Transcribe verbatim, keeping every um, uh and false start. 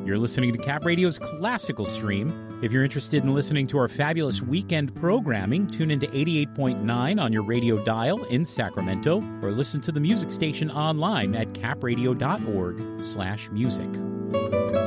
You're listening to Cap Radio's Classical Stream. If you're interested in listening to our fabulous weekend programming, tune into eighty-eight point nine on your radio dial in Sacramento, or listen to the music station online at capradio dot org slash music.